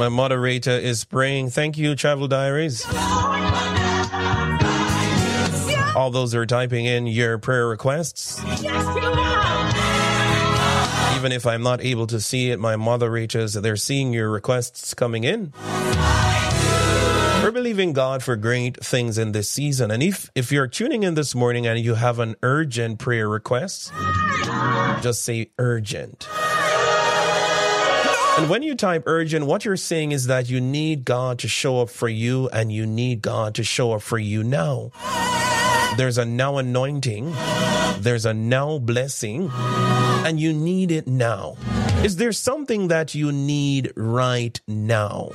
My moderator is praying. Thank you, Travel Diaries. All those who are typing in your prayer requests. Even if I'm not able to see it, my moderators, they're seeing your requests coming in. We're believing God for great things in this season. And if you're tuning in this morning and you have an urgent prayer request, just say urgent. And when you type urgent, what you're saying is that you need God to show up for you, and you need God to show up for you now. There's a now anointing. There's a now blessing. And you need it now. Is there something that you need right now?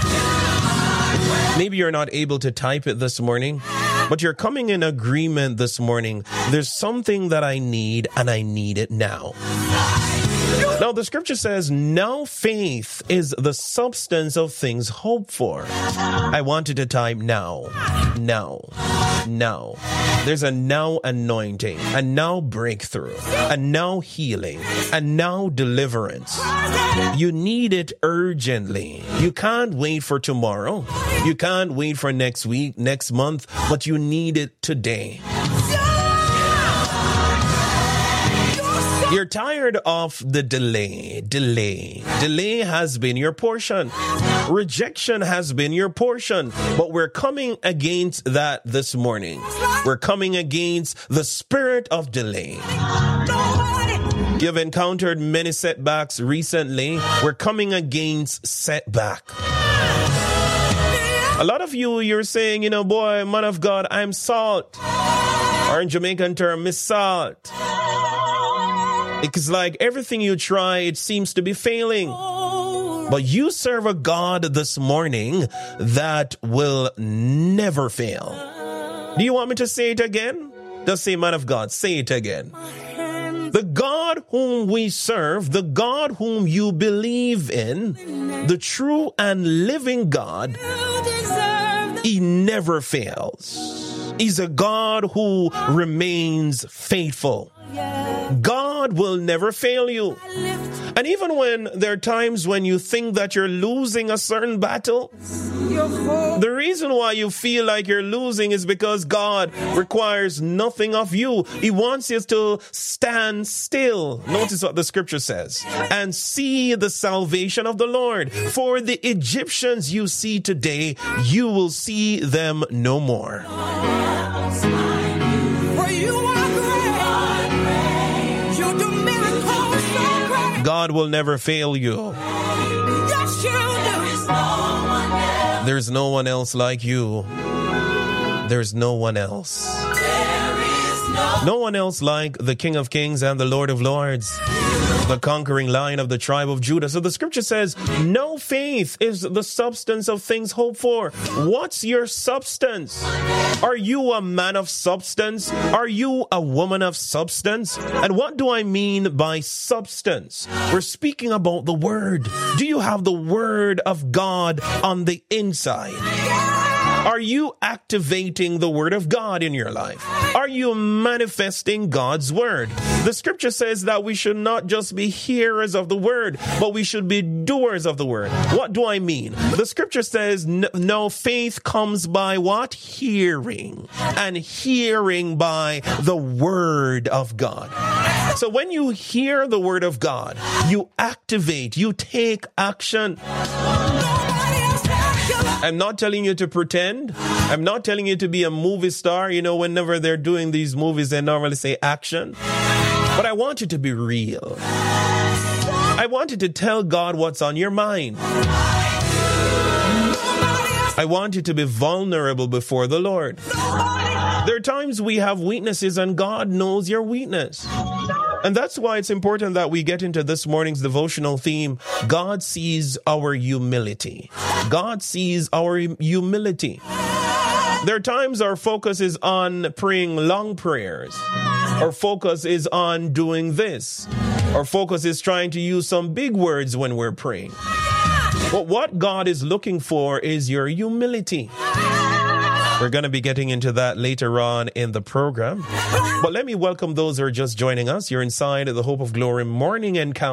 Maybe you're not able to type it this morning, but you're coming in agreement this morning. There's something that I need, and I need it now. Now, the scripture says, now faith is the substance of things hoped for. I wanted to type now. There's a now anointing, a now breakthrough, a now healing, a now deliverance. You need it urgently. You can't wait for tomorrow. You can't wait for next week, next month, but you need it today. You're tired of the delay. Delay has been your portion. Rejection has been your portion. But we're coming against that this morning. We're coming against the spirit of delay. You've encountered many setbacks recently. We're coming against setback. A lot of you're saying, boy, man of God, I'm salt. Or in Jamaican term, miss salt. It's like everything you try, it seems to be failing. But you serve a God this morning that will never fail. Do you want me to say it again? Just say, man of God, say it again. The God whom we serve, the God whom you believe in, the true and living God, he never fails. He's a God who remains faithful. God will never fail you. And even when there are times when you think that you're losing a certain battle, the reason why you feel like you're losing is because God requires nothing of you. He wants you to stand still. Notice what the scripture says. And see the salvation of the Lord. For the Egyptians you see today, you will see them no more. God will never fail you. There's no one else like you. There's no one else. No one else like the King of Kings and the Lord of Lords, the conquering Lion of the tribe of Judah. So the scripture says, no faith is the substance of things hoped for. What's your substance? Are you a man of substance? Are you a woman of substance? And what do I mean by substance? We're speaking about the Word. Do you have the Word of God on the inside? Are you activating the Word of God in your life? Are you manifesting God's Word? The scripture says that we should not just be hearers of the Word, but we should be doers of the Word. What do I mean? The scripture says, no, faith comes by what? Hearing. And hearing by the Word of God. So when you hear the Word of God, you activate, you take action. I'm not telling you to pretend. I'm not telling you to be a movie star. Whenever they're doing these movies, they normally say action. But I want you to be real. I want you to tell God what's on your mind. I want you to be vulnerable before the Lord. There are times we have weaknesses, and God knows your weakness. And that's why it's important that we get into this morning's devotional theme. God sees our humility. God sees our humility. There are times our focus is on praying long prayers. Our focus is on doing this. Our focus is trying to use some big words when we're praying. But what God is looking for is your humility. We're going to be getting into that later on in the program. But let me welcome those who are just joining us. You're inside the Hope of Glory Morning Encounter.